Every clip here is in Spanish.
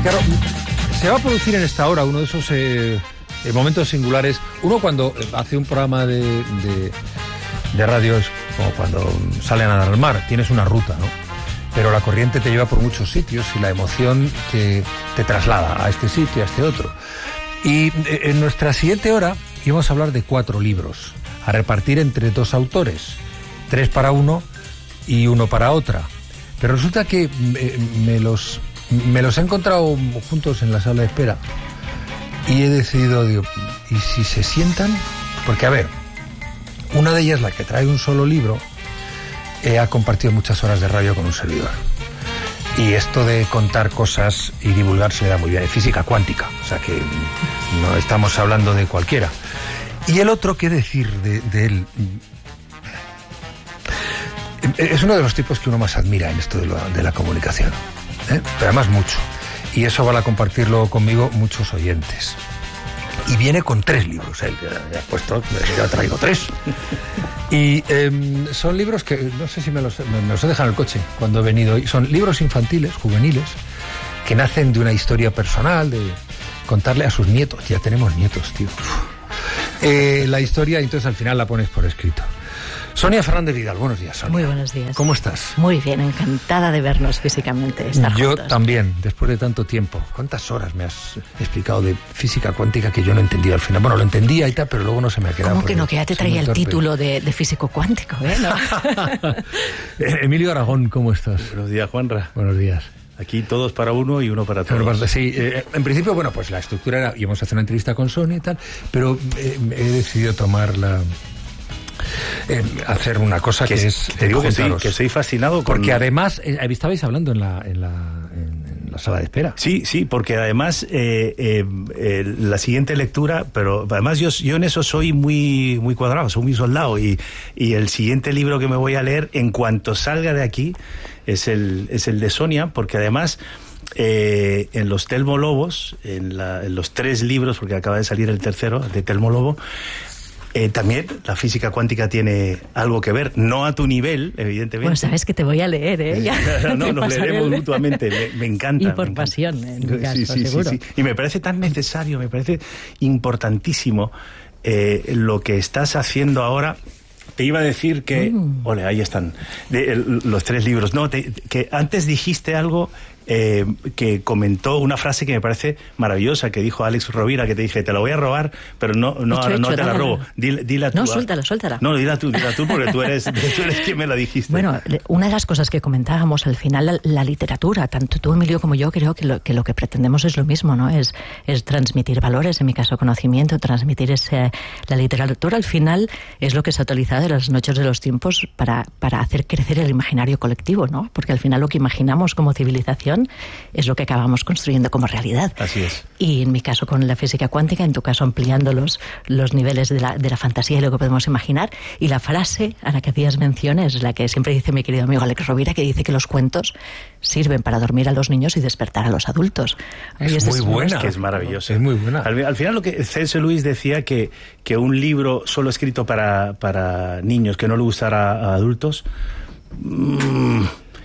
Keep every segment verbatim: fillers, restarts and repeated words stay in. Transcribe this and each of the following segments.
Claro, se va a producir en esta hora uno de esos eh, eh, momentos singulares. Uno cuando hace un programa de, de, de radio es como cuando salen a nadar al mar, tienes una ruta, ¿no? Pero la corriente te lleva por muchos sitios y la emoción te, te traslada a este sitio, a este otro. Y eh, en nuestra siguiente hora íbamos a hablar de cuatro libros, a repartir entre dos autores, tres para uno y uno para otra. Pero resulta que me, me los me los he encontrado juntos en la sala de espera y he decidido, digo, ¿y si se sientan? Porque, a ver, una de ellas, la que trae un solo libro, eh, ha compartido muchas horas de radio con un servidor. Y esto de contar cosas y divulgar se le da muy bien. Es física cuántica, o sea que no estamos hablando de cualquiera. Y el otro, ¿qué decir de, de él? Es uno de los tipos que uno más admira en esto de, lo, de la comunicación, ¿eh? Pero además mucho. Y eso van a compartirlo conmigo muchos oyentes. Y viene con tres libros, él ya ha puesto, ya traigo tres. Y eh, son libros que, no sé si me los, me los he dejado en el coche cuando he venido. Son libros infantiles, juveniles, que nacen de una historia personal, de contarle a sus nietos. Ya tenemos nietos, tío. Eh, la historia, entonces al final la pones por escrito. Sonia Fernández Vidal, buenos días, Sonia. Muy buenos días. ¿Cómo estás? Muy bien, encantada de vernos físicamente, estar Yo juntos. también, después de tanto tiempo. ¿Cuántas horas me has explicado de física cuántica que yo no entendía al final? Bueno, lo entendía y tal, pero luego no se me ha quedado. ¿Cómo que no? Que ya te traía el torpe. título de, de físico cuántico, ¿eh? ¿No? Emilio Aragón, ¿cómo estás? Buenos días, Juanra. Buenos días. Aquí todos para uno y uno para todos. Sí, eh, en principio, bueno, pues la estructura era, íbamos a hacer una entrevista con Sonia y tal, pero eh, he decidido tomar la... Eh, hacer una cosa que, que es... Te digo que soy, que estoy fascinado con... Porque además, eh, estabais hablando en la, en, la, en, en la sala de espera. Sí, sí, porque además eh, eh, eh, la siguiente lectura, pero además yo, yo en eso soy muy, muy cuadrado, soy muy soldado, y, y el siguiente libro que me voy a leer en cuanto salga de aquí es el, es el de Sonia, porque además... Eh, en los Telmo Lobos, en, la, en los tres libros, porque acaba de salir el tercero, de Telmo Lobo, eh, también la física cuántica tiene algo que ver, no a tu nivel, evidentemente. Bueno, sabes que te voy a leer, ¿eh? Ya, no, no, nos leeremos el... mutuamente, me, me encanta. Y por encanta. pasión, en mi caso, sí, sí, seguro. Sí, sí. Y me parece tan necesario, me parece importantísimo eh, lo que estás haciendo ahora. Te iba a decir que... Mm. Ole, ahí están, de, el, los tres libros. No, te, que antes dijiste algo... Eh, que comentó una frase que me parece maravillosa, que dijo Alex Rovira, que te dije, te la voy a robar, pero no, no, hecho, ahora hecho, no te dale, la robo. dale. Dila, dila tú. No, suéltala, suéltala. No, dila tú, dila tú, porque tú eres, tú eres quien me la dijiste. Bueno, una de las cosas que comentábamos al final, la, la literatura, tanto tú, Emilio, como yo, creo que lo que, lo que pretendemos es lo mismo, ¿no? Es, es transmitir valores, en mi caso conocimiento, transmitir ese... La literatura al final es lo que se ha utilizado en las noches de los tiempos para, para hacer crecer el imaginario colectivo, ¿no? Porque al final lo que imaginamos como civilización es lo que acabamos construyendo como realidad. Así es. Y en mi caso con la física cuántica, en tu caso ampliando los, los niveles de la, de la fantasía y lo que podemos imaginar. Y la frase a la que hacías mención es la que siempre dice mi querido amigo Alex Rovira, que dice que los cuentos sirven para dormir a los niños y despertar a los adultos. Es, es muy buena. Es que es maravilloso. Es muy buena. Al, al final lo que C S. Lewis decía que, que un libro solo escrito para, para niños, que no le gustara a adultos... Mmm,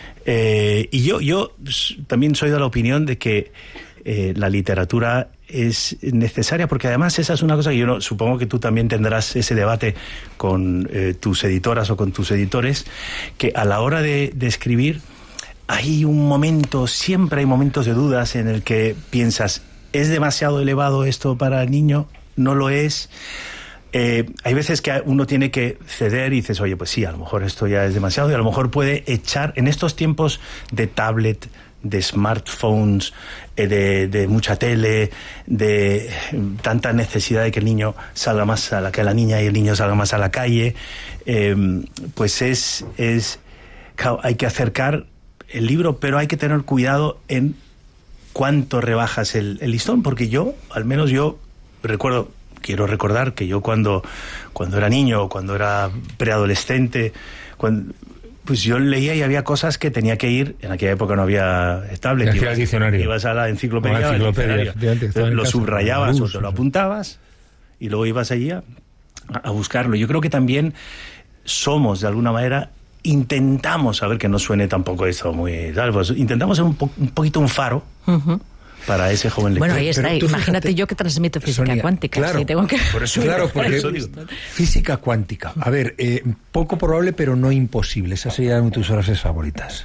Eh, y yo, yo también soy de la opinión de que eh, la literatura es necesaria, porque además esa es una cosa que yo no, supongo que tú también tendrás ese debate con eh, tus editoras o con tus editores, que a la hora de, de escribir hay un momento, siempre hay momentos de dudas en el que piensas, ¿es demasiado elevado esto para el niño? ¿No lo es? Eh, hay veces que uno tiene que ceder y dices, oye, pues sí, a lo mejor esto ya es demasiado, y a lo mejor puede echar, en estos tiempos de tablet, de smartphones, eh, de, de mucha tele, de tanta necesidad de que el niño salga más a la que la niña y el niño salga más a la calle, eh, pues es, es claro, hay que acercar el libro, pero hay que tener cuidado en cuánto rebajas el, el listón, porque yo, al menos yo recuerdo, quiero recordar que yo cuando, cuando era niño, cuando era preadolescente, cuando, pues yo leía y había cosas que tenía que ir, en aquella época no había tablet, ibas, diccionario. ibas a la enciclopedia, la enciclopedia diccionario, lo subrayabas o te lo apuntabas y luego ibas allí a, a buscarlo. Yo creo que también somos, de alguna manera, intentamos, a ver que no suene tampoco esto muy tal, pues intentamos ser un, po, un poquito un faro, uh-huh. para ese joven lector. Bueno, ahí está. Pero Imagínate fíjate, yo que transmito física Sonia, cuántica. Claro, sí, tengo que... por eso, claro, porque física cuántica. A ver, eh, poco probable, pero no imposible. Esas serían tus frases favoritas.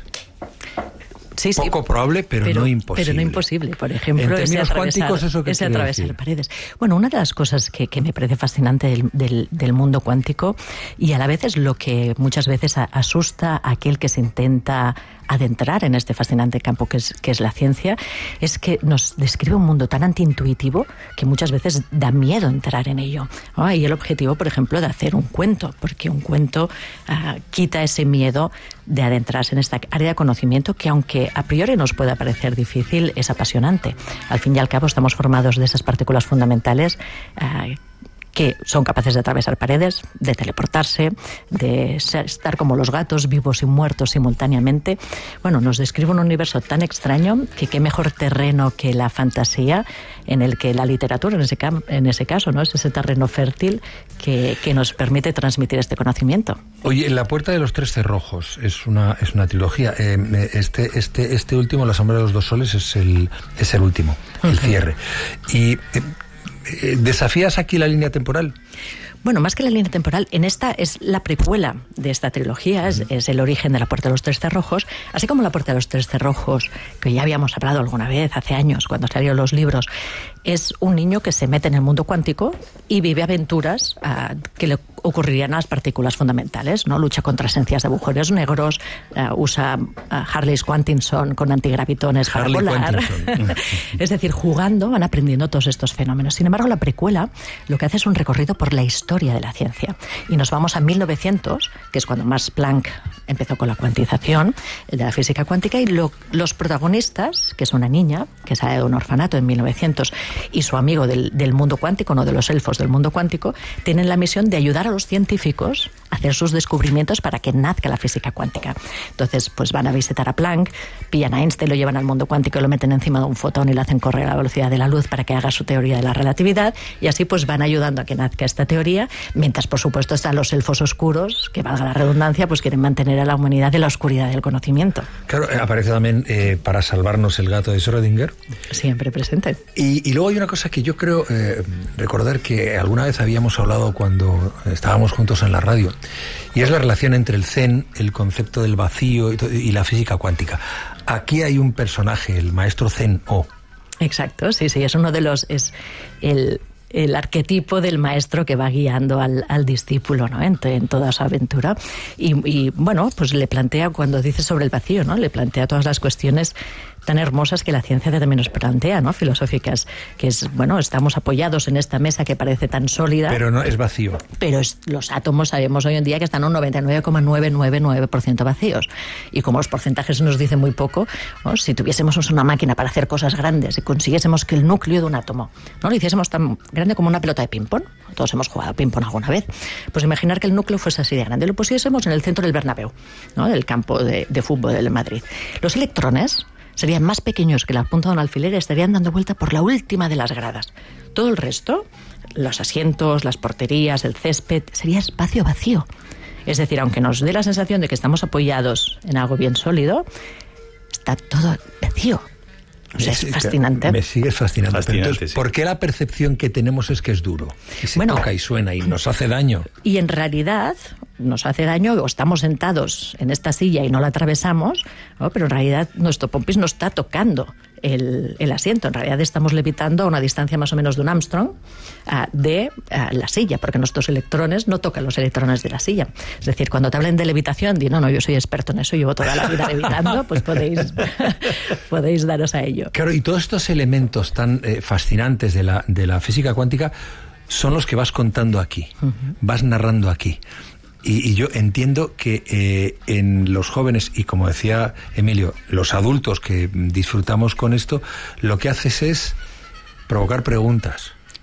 Sí, sí. Poco probable, pero, pero no imposible. Pero no imposible. Por ejemplo, en términos ese cuánticos, ¿eso qué ese quiere atravesar decir? paredes. Bueno, una de las cosas que, que me parece fascinante del, del, del mundo cuántico, y a la vez es lo que muchas veces asusta a aquel que se intenta adentrar en este fascinante campo que es, que es la ciencia, es que nos describe un mundo tan antiintuitivo que muchas veces da miedo entrar en ello, ¿no? Y el objetivo, por ejemplo, de hacer un cuento, porque un cuento uh, quita ese miedo de adentrarse en esta área de conocimiento que, aunque a priori nos pueda parecer difícil, es apasionante. Al fin y al cabo estamos formados de esas partículas fundamentales uh, que son capaces de atravesar paredes, de teleportarse, de estar como los gatos, vivos y muertos simultáneamente. Bueno, nos describe un universo tan extraño que qué mejor terreno que la fantasía, en el que la literatura, en ese, en ese caso, ¿no? Es ese terreno fértil que, que nos permite transmitir este conocimiento. Oye, La puerta de los tres cerrojos es una, es una trilogía. Eh, este, este, este último, La sombra de los dos soles, es el, es el último, el uh-huh. cierre. Y... Eh, ¿desafías aquí la línea temporal? Bueno, más que la línea temporal, en esta es la precuela de esta trilogía, es, es el origen de La puerta de los tres cerrojos, así como La puerta de los tres cerrojos, que ya habíamos hablado alguna vez, hace años, cuando salieron los libros, es un niño que se mete en el mundo cuántico y vive aventuras uh, que le ocurrirían a las partículas fundamentales, ¿no? Lucha contra esencias de agujeros negros, uh, usa uh, Harley's Quantinson con antigravitones para Harley volar. Es decir, jugando van aprendiendo todos estos fenómenos. Sin embargo, la precuela lo que hace es un recorrido por la historia de la ciencia. Y nos vamos a mil novecientos, que es cuando Max Planck empezó con la cuantización de la física cuántica, y lo, los protagonistas, que es una niña que sale de un orfanato en mil novecientos, y su amigo del, del mundo cuántico, no de los elfos del mundo cuántico, tienen la misión de ayudar a los científicos a hacer sus descubrimientos para que nazca la física cuántica. Entonces, pues van a visitar a Planck, pillan a Einstein, lo llevan al mundo cuántico y lo meten encima de un fotón y lo hacen correr a la velocidad de la luz para que haga su teoría de la relatividad, y así pues van ayudando a que nazca esta teoría, mientras por supuesto están los elfos oscuros, que valga la redundancia, pues quieren mantener a la humanidad en la oscuridad del conocimiento. Claro, aparece también eh, para salvarnos el gato de Schrödinger. Siempre presente. Y, y luego hay una cosa que yo creo eh, recordar que alguna vez habíamos hablado cuando estábamos juntos en la radio, y es la relación entre el Zen, el concepto del vacío y, y la física cuántica. Aquí hay un personaje, el maestro Zen-O. Exacto, sí, sí, es uno de los... es el el arquetipo del maestro que va guiando al, al discípulo, ¿no? en, en toda su aventura. Y, y bueno, pues le plantea, cuando dice sobre el vacío, ¿no? Le plantea todas las cuestiones tan hermosas que la ciencia también nos plantea, ¿no? Filosóficas, que es, bueno, estamos apoyados en esta mesa que parece tan sólida. Pero no es vacío. Pero es, los átomos sabemos hoy en día que están un noventa y nueve coma novecientos noventa y nueve por ciento vacíos. Y como los porcentajes nos dicen muy poco, ¿no? Si tuviésemos una máquina para hacer cosas grandes y consiguiésemos que el núcleo de un átomo no lo hiciésemos tan grande como una pelota de ping-pong, todos hemos jugado a ping-pong alguna vez, pues imaginar que el núcleo fuese así de grande, lo pusiésemos en el centro del Bernabéu, ¿no? Del campo de, de fútbol del Madrid. Los electrones serían más pequeños que la punta de un alfiler y estarían dando vuelta por la última de las gradas. Todo el resto, los asientos, las porterías, el césped, sería espacio vacío. Es decir, aunque nos dé la sensación de que estamos apoyados en algo bien sólido, está todo vacío. O sea, es fascinante. Me sigues fascinando. fascinante Entonces, sí. ¿por qué la percepción que tenemos es que es duro? Y se bueno, toca y suena y nos hace daño. Y en realidad nos hace daño, o estamos sentados en esta silla y no la atravesamos, ¿no? Pero en realidad nuestro pompis no está tocando el, el asiento. En realidad estamos levitando a una distancia más o menos de un Armstrong uh, de uh, la silla, porque nuestros electrones no tocan los electrones de la silla. Es decir, cuando te hablen de levitación, di, no, no, yo soy experto en eso, llevo toda la vida levitando, pues podéis, podéis daros a ello. Claro, y todos estos elementos tan eh, fascinantes de la, de la física cuántica son los que vas contando aquí, uh-huh. vas narrando aquí. Y, y yo entiendo que eh, en los jóvenes, y como decía Emilio, los adultos que disfrutamos con esto, lo que haces es provocar preguntas.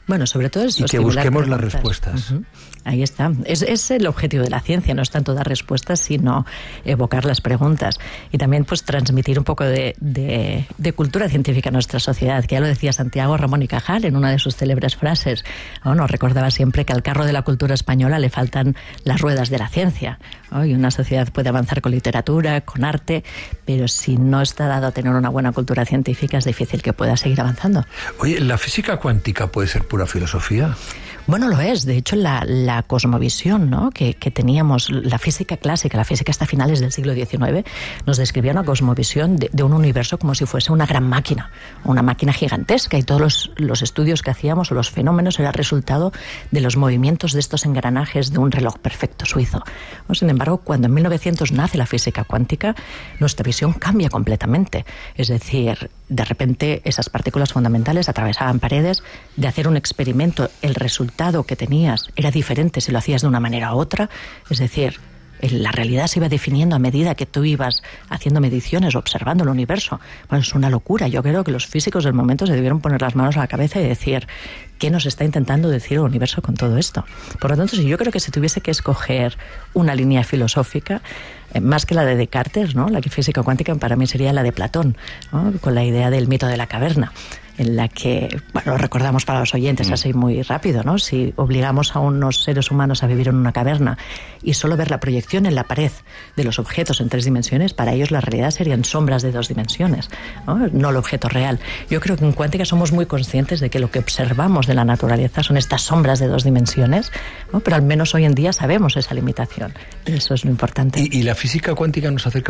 Bueno, sobre todo es y que busquemos las respuestas. Uh-huh. Ahí está. Es, es el objetivo de la ciencia, no es tanto dar respuestas, sino evocar las preguntas. Y también pues transmitir un poco de, de, de cultura científica a nuestra sociedad, que ya lo decía Santiago Ramón y Cajal en una de sus célebres frases. ¿No? Nos recordaba siempre que al carro de la cultura española le faltan las ruedas de la ciencia. ¿No? Y una sociedad puede avanzar con literatura, con arte, pero si no está dado a tener una buena cultura científica es difícil que pueda seguir avanzando. Oye, ¿la física cuántica puede ser pura filosofía? Bueno, lo es. De hecho, la, la cosmovisión, ¿no? que, que teníamos, la física clásica, la física hasta finales del siglo diecinueve, nos describía una cosmovisión de, de un universo como si fuese una gran máquina, una máquina gigantesca, y todos los, los estudios que hacíamos o los fenómenos eran resultado de los movimientos de estos engranajes de un reloj perfecto suizo. Sin embargo, cuando en mil novecientos nace la física cuántica, nuestra visión cambia completamente. Es decir, de repente esas partículas fundamentales atravesaban paredes. De hacer un experimento, el resultado que tenías era diferente si lo hacías de una manera u otra. Es decir, la realidad se iba definiendo a medida que tú ibas haciendo mediciones, observando el universo. Bueno, es una locura. Yo creo que los físicos del momento se debieron poner las manos a la cabeza y decir, ¿qué nos está intentando decir el universo con todo esto? Por lo tanto, si yo creo que si tuviese que escoger una línea filosófica, eh, más que la de Descartes, ¿no? La física cuántica para mí sería la de Platón, ¿no? Con la idea del mito de la caverna, en la que, bueno, lo recordamos para los oyentes mm. así muy rápido, ¿no? Si obligamos a unos seres humanos a vivir en una caverna y solo ver la proyección en la pared de los objetos en tres dimensiones, para ellos la realidad serían sombras de dos dimensiones, ¿no? No el objeto real. Yo creo que en cuántica somos muy conscientes de que lo que observamos de la naturaleza son estas sombras de dos dimensiones, ¿no? Pero al menos hoy en día sabemos esa limitación. Eso es lo importante. ¿Y, y la física cuántica nos acerca